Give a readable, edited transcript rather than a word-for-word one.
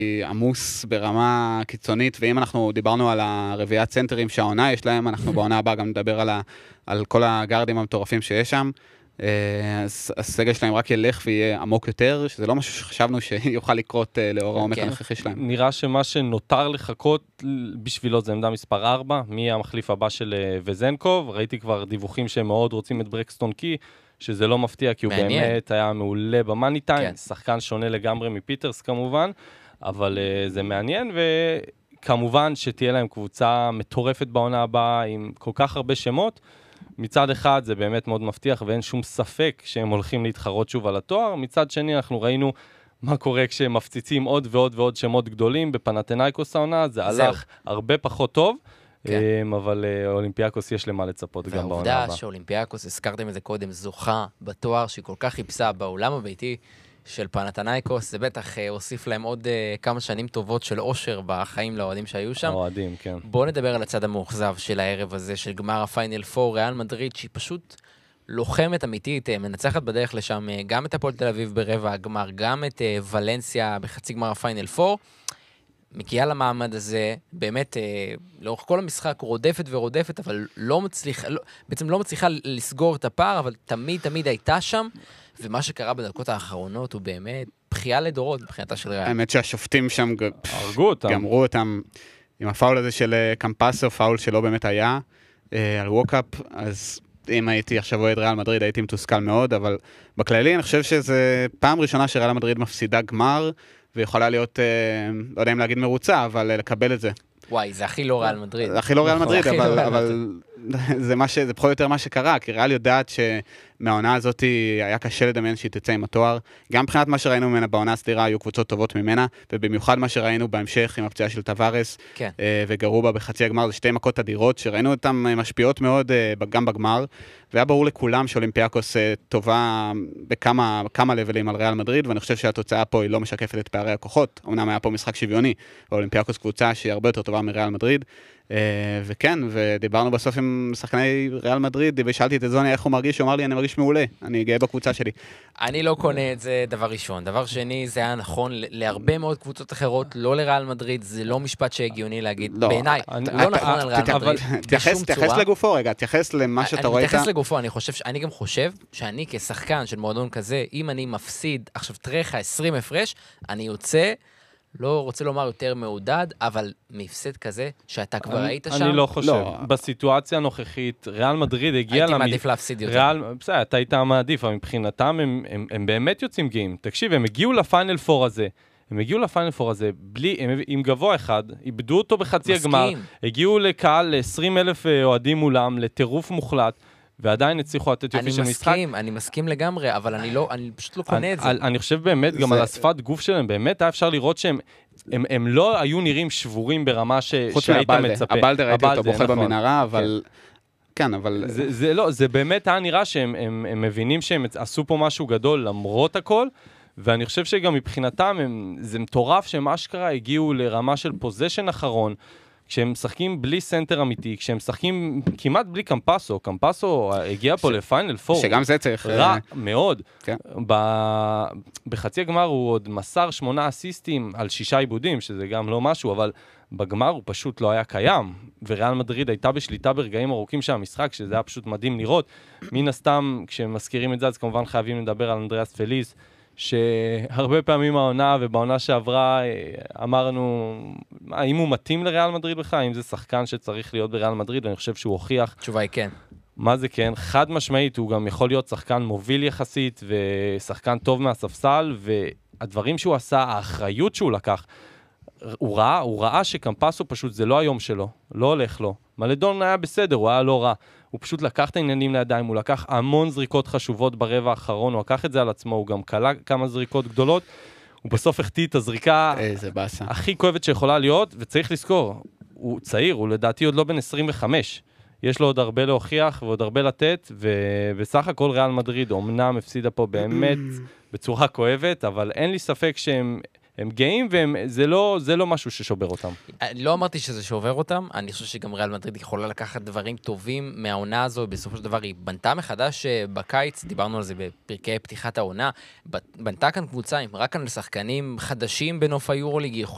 עמוס ברמה קיצונית, ואם אנחנו דיברנו על הרביעת צנטרים שהעונה יש להם, אנחנו בעונה הבאה גם נדבר על כל הגארדים המטורפים שיש שם, אז הסגל שלהם רק ילך ויהיה עמוק יותר, שזה לא משהו שחשבנו שיוכל לקרות לאור העומק הנוכחי שלהם. נראה שמה שנותר לחכות בשבילו זה עמדה מספר 4, מי המחליף הבא של וזנקוב, ראיתי כבר דיווחים שהם מאוד רוצים את ברקסטון קי, שזה לא מפתיע, כי הוא באמת היה מעולה במאני טיים, שחקן שונה לגמרי מפיטרס כמובן, אבל זה מעניין, וכמובן שתהיה להם קבוצה מטורפת בעונה הבאה, עם כל כך הרבה שמות, מצד אחד זה באמת מאוד מבטיח, ואין שום ספק שהם הולכים להתחרות שוב על התואר, מצד שני אנחנו ראינו מה קורה כשהם מפציצים עוד ועוד ועוד שמות גדולים, בפנתנייקוס העונה, זה הלך הרבה פחות טוב, אבל אולימפיאקוס יש למה לצפות גם בעונה הבאה. והעובדה שאולימפיאקוס, הזכרתם את זה קודם, זוכה בתואר שהיא כל כך חיפשה בעולם הביתי של פנתנייקוס, זה בטח הוסיף להם עוד כמה שנים טובות של אושר בחיים לאוהדים שהיו שם. אוהדים, כן. בואו נדבר על הצד המאוכזב של הערב הזה, של גמר הפיינל 4, ריאל מדריד, שהיא פשוט לוחמת אמיתית, מנצחת בדרך לשם גם את הפועל תל אביב ברבע הגמר, גם את ולנסיה בחצי גמר הפיינל 4, מגיעה למעמד הזה, באמת, לאורך כל המשחק רודפת ורודפת, אבל בעצם לא מצליחה לסגור את הפער, אבל תמיד הייתה שם, ומה שקרה בדקות האחרונות הוא באמת בחייה לדורות מבחינתה של ריאל. האמת שהשופטים שם גמרו אותם עם הפאול הזה של קמפסו, פאול שלא באמת היה, על ווקאפ, אז אם הייתי עכשיו אוהד ריאל מדריד, הייתי מתוסכל מאוד, אבל בכללי אני חושב שזה פעם ראשונה שריאל מדריד מפסידה גמר, ויכולה להיות, לא יודע אם להגיד מרוצה, אבל לקבל את זה. וואי, זה הכי לא ריאל מדריד. זה הכי לא ריאל מדריד, אבל זה פחות או יותר מה שקרה, כי ריאל יודעת שמהעונה הזאת היה קשה לדמיין שהיא תצא עם התואר. גם מבחינת מה שראינו ממנה בעונה הסדירה, היו קבוצות טובות ממנה, ובמיוחד מה שראינו בהמשך עם הפציעה של טווארס, וגרובה בחצי הגמר, זה שתי מכות אדירות, שראינו אותן משפיעות מאוד גם בגמר, והיה ברור לכולם שאולימפיאקוס טובה בכמה לבלים על ריאל מדריד, ואני חושב שהתוצאה פה היא לא משקפת את פערי הכוחות. אמנם היה פה משחק שוויוני, אולימפיאקוס קבוצה שהיא הרבה יותר טובה מריאל מדריד, וכן, ודיברנו בסוף עם שחקני ריאל מדריד, ושאלתי את זוני איך הוא מרגיש, הוא אמר לי, אני מרגיש מעולה, אני גאה בקבוצה שלי. אני לא קונה את זה, דבר ראשון. דבר שני, זה היה נכון להרבה מאוד קבוצות אחרות, לא לריאל מדריד, זה לא משפט שהגיוני להגיד, בעיניי, לא נכון על ריאל מדריד. תתייחס לגופו רגע, תתייחס למה שאתה רואה. אני מתייחס לגופו, אני גם חושב שאני כשחקן של מועדון כזה, אם אני מפסיד, עכשיו תראה 20 הפרש, אני יוצא, לא רוצה לומר יותר מעודד, אבל מפסד כזה, שאתה כבר היית שם. אני לא חושב. בסיטואציה הנוכחית, ריאל מדריד הגיע... הייתי מעדיף להפסיד יותר. בסדר, אתה היית מעדיף, אבל מבחינתם הם באמת יוצאים גאים. תקשיב, הם הגיעו לפיינל פור הזה, עם גבוה אחד, איבדו אותו בחצי הגמר, הגיעו לקהל ל20,000 אוהדים מולם, לטירוף מוחלט, ועדיין הצליחו לתת יופי של משחק. אני מסכים לגמרי, אבל אני פשוט לא קונה את זה. אני חושב באמת, גם על השפת גוף שלהם, באמת היה אפשר לראות שהם לא היו נראים שבורים ברמה שהיית מצפה. הבלדר ראיתי אותו בוכה במנהרה, אבל... כן, אבל... זה באמת היה נראה שהם מבינים שהם עשו פה משהו גדול למרות הכל, ואני חושב שגם מבחינתם זה מטורף שהם אשכרה הגיעו לרמה של פוזיישן אחרון, כשהם משחקים בלי סנטר אמיתי, כשהם משחקים כמעט בלי קמפסו הגיע פה לפיינל פור. שגם זה צריך... רע מאוד. בחצי הגמר הוא עוד מסר 8 אסיסטים על 6 עיבודים, שזה גם לא משהו, אבל בגמר הוא פשוט לא היה קיים, וריאל מדריד הייתה בשליטה ברגעים ארוכים של המשחק, שזה היה פשוט מדהים לראות. מן הסתם, כשמזכירים את זה, אז כמובן חייבים לדבר על אנדריאס פליס, שהרבה פעמים העונה ובעונה שעברה אמרנו, האם הוא מתאים לריאל מדריד בכלל? האם זה שחקן שצריך להיות בריאל מדריד? ואני חושב שהוא הוכיח. תשובה היא כן. מה זה כן? חד משמעית, הוא גם יכול להיות שחקן מוביל יחסית, ושחקן טוב מהספסל, והדברים שהוא עשה, האחריות שהוא לקח, הוא ראה שקמפסו פשוט זה לא היום שלו, לא הולך לו. מלדון היה בסדר, הוא היה לא רע. הוא פשוט לקח את העניינים לידיים, הוא לקח המון זריקות חשובות ברבע האחרון, הוא לקח את זה על עצמו, הוא גם קלה כמה זריקות גדולות, הוא בסוף החטיא את הזריקה הכי כואבת שיכולה להיות, וצריך לזכור, הוא צעיר, הוא לדעתי עוד לא בן 25, יש לו עוד הרבה להוכיח ועוד הרבה לתת, ובסך הכל ריאל מדריד, אומנם הפסידה פה באמת בצורה כואבת, אבל אין לי ספק שהם גאים, וזה לא משהו ששובר אותם. לא אמרתי שזה שובר אותם, אני חושב שגם ריאל מדריד יכולה לקחת דברים טובים מהעונה הזו, בסופו של דבר היא בנתה מחדש בקיץ, דיברנו על זה בפרקי פתיחת העונה, בנתה כאן קבוצה עם רק כאן שחקנים חדשים בנוף היורוליג,